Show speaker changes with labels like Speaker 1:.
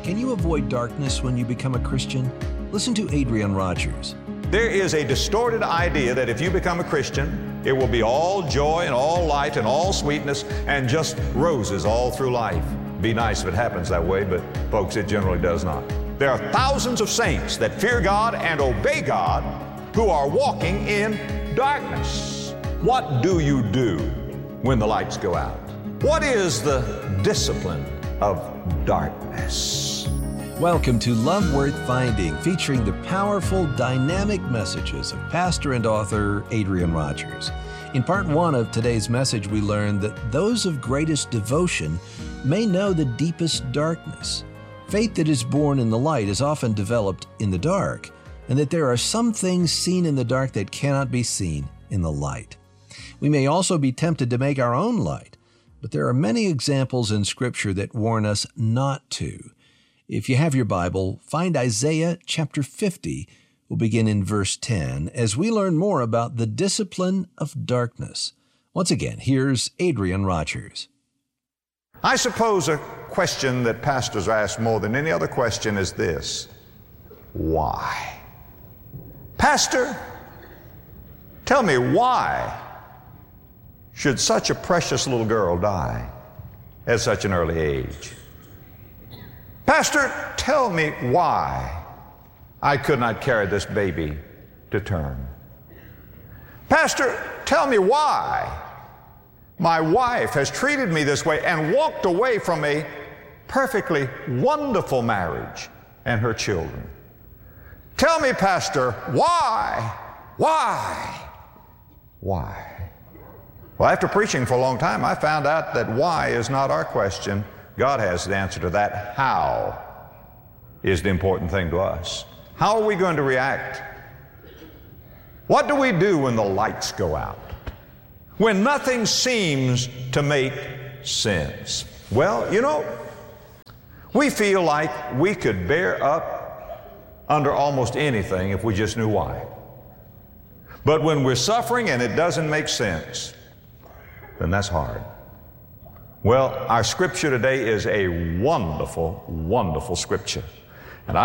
Speaker 1: Can you avoid darkness when you become a Christian? Listen to Adrian Rogers.
Speaker 2: There is a distorted idea that if you become a Christian, it will be all joy and all light and all sweetness and just roses all through life. Be nice if it happens that way, but folks, it generally does not. There are thousands of saints that fear God and obey God who are walking in darkness. What do you do when the lights go out? What is the discipline of darkness?
Speaker 1: Welcome to Love Worth Finding, featuring the powerful, dynamic messages of pastor and author Adrian Rogers. In part one of today's message, we learned that those of greatest devotion may know the deepest darkness. Faith that is born in the light is often developed in the dark, and that there are some things seen in the dark that cannot be seen in the light. We may also be tempted to make our own light, but there are many examples in Scripture that warn us not to. If you have your Bible, find Isaiah chapter 50. We'll begin in verse 10 as we learn more about the discipline of darkness. Once again, here's Adrian Rogers.
Speaker 2: I suppose a question that pastors ask more than any other question is this: why? Pastor, tell me, why should such a precious little girl die at such an early age? Pastor, tell me why I could not carry this baby to term. Pastor, tell me why my wife has treated me this way and walked away from a perfectly wonderful marriage and her children. Tell me, Pastor, why? Well, after preaching for a long time, I found out that why is not our question. God has the answer to that. How is the important thing to us. How are we going to react? What do we do when the lights go out? When nothing seems to make sense? Well, you know, we feel like we could bear up under almost anything if we just knew why. But when we're suffering and it doesn't make sense, then that's hard. Well, our scripture today is a wonderful, wonderful scripture.